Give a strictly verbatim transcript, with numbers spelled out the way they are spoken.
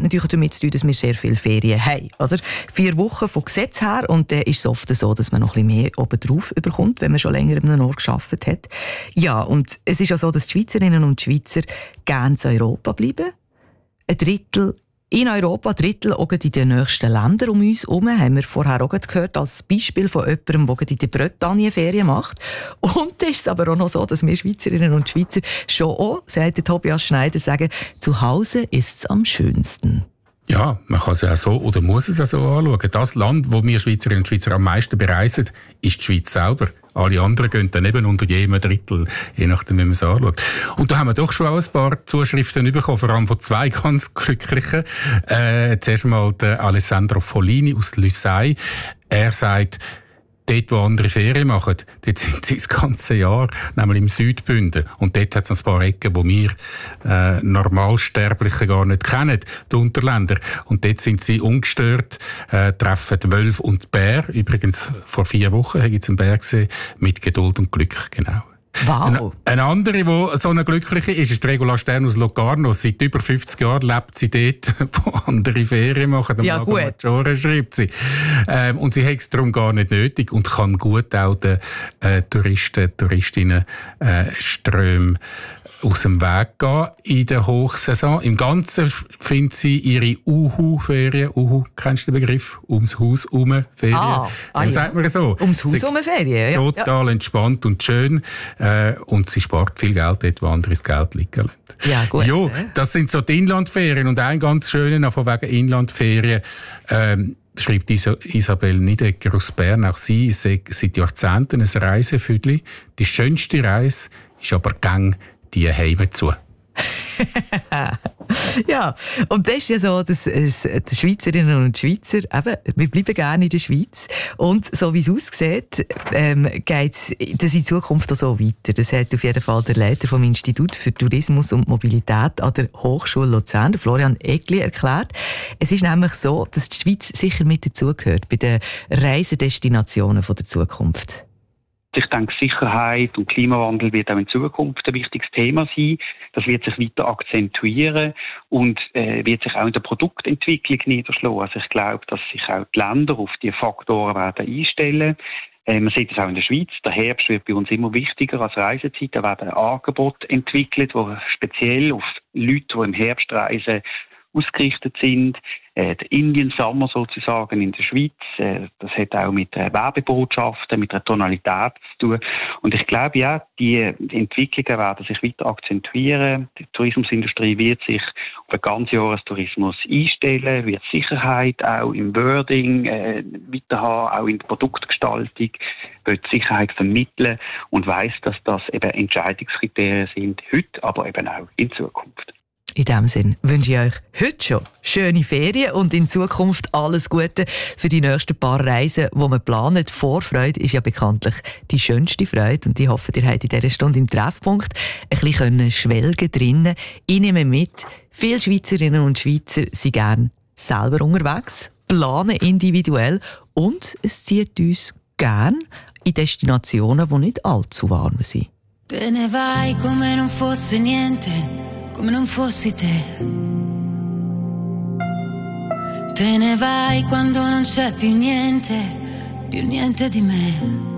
natürlich damit zu tun, dass wir sehr viele Ferien haben. Oder? Vier Wochen von Gesetz her und dann ist es oft so, dass man noch ein bisschen mehr obendrauf bekommt, wenn man schon länger an einem Ort gearbeitet hat. Ja, und es ist auch so, dass die Schweizerinnen und Schweizer gerne in Europa bleiben. Ein Drittel in Europa, ein Drittel auch in den nächsten Ländern um uns herum, haben wir vorher auch gehört, als Beispiel von jemandem, der in der Bretagne Ferien macht. Und es ist aber auch noch so, dass wir Schweizerinnen und Schweizer schon auch, sagt Tobias Schneider, sagen, zu Hause ist es am schönsten. Ja, man kann es ja auch so oder muss es auch so anschauen. Das Land, wo wir Schweizerinnen und Schweizer am meisten bereisen, ist die Schweiz selber. Alle anderen gehen dann eben unter jedem Drittel, je nachdem, wie man es anschaut. Und da haben wir doch schon auch ein paar Zuschriften bekommen, vor allem von zwei ganz Glücklichen. Äh, zuerst mal der Alessandro Follini aus Lüssei. Er sagt, dort, wo andere Ferien machen, dort sind sie das ganze Jahr, nämlich im Südbünden. Und dort hat es noch ein paar Ecken, die wir äh, Normalsterblichen gar nicht kennen, die Unterländer. Und dort sind sie ungestört, äh, treffen Wölfe und Bär. Übrigens, vor vier Wochen habe ich jetzt einen Bär gesehen, mit Geduld und Glück, genau. Wow. Eine, eine andere, die so eine glückliche ist, ist Regula Stern aus Locarno. Seit über fünfzig Jahren lebt sie dort, wo andere Ferien machen. Ja, gut. Maggiore schreibt sie. Ähm, und sie hat es darum gar nicht nötig und kann gut auch den äh, Touristen, Touristinnen äh, Ströme aus dem Weg gehen in der Hochsaison. Im Ganzen findet sie ihre Uhu-Ferien. Uhu, kennst du den Begriff? Ums Haus herum Ferien. Ah, ah, ja. Sagt man so. Ums Haus herum Ferien, ja. Total ja. entspannt und schön. Äh, und sie spart viel Geld dort, wo andere das Geld liegen lassen. Ja, gut. Jo, das sind so die Inlandferien. Und ein ganz schöner, von wegen Inlandferien, ähm, schreibt Isabel Niedegger aus Bern. Auch sie ist seit Jahrzehnten ein Reisefüdli. Die schönste Reise ist aber gang die Heime zu. Ja, und das ist ja so, dass es, die Schweizerinnen und Schweizer, eben, wir bleiben gerne in der Schweiz. Und so wie es aussieht, ähm, geht es in Zukunft auch so weiter. Das hat auf jeden Fall der Leiter vom Institut für Tourismus und Mobilität an der Hochschule Luzern, der Florian Egli, erklärt. Es ist nämlich so, dass die Schweiz sicher mit dazugehört bei den Reisedestinationen der Zukunft. Ich denke, Sicherheit und Klimawandel wird auch in Zukunft ein wichtiges Thema sein. Das wird sich weiter akzentuieren und äh, wird sich auch in der Produktentwicklung niederschlagen. Also ich glaube, dass sich auch die Länder auf diese Faktoren werden einstellen. Äh, man sieht es auch in der Schweiz. Der Herbst wird bei uns immer wichtiger als Reisezeit. Da werden Angebote entwickelt, die speziell auf Leute, die im Herbst reisen, ausgerichtet sind. Äh, der Indian Summer sozusagen in der Schweiz, äh, das hat auch mit äh, Werbebotschaften, mit der Tonalität zu tun. Und ich glaube, ja, die, die Entwicklungen werden sich weiter akzentuieren. Die Tourismusindustrie wird sich auf einen Ganzjahrestourismus einstellen, wird Sicherheit auch im Wording äh, weiter haben, auch in der Produktgestaltung, wird Sicherheit vermitteln und weiss, dass das eben Entscheidungskriterien sind, heute, aber eben auch in Zukunft. In diesem Sinn wünsche ich euch heute schon schöne Ferien und in Zukunft alles Gute für die nächsten paar Reisen, die man plant. Vorfreude ist ja bekanntlich die schönste Freude und ich hoffe, ihr habt in dieser Stunde im Treffpunkt ein bisschen schwelgen drinnen. Ich nehme mit, viele Schweizerinnen und Schweizer sind gerne selber unterwegs, planen individuell und es zieht uns gerne in Destinationen, die nicht allzu warm sind. Te ne vai come non fosse niente, come non fossi te. Te ne vai quando non c'è più niente, più niente di me.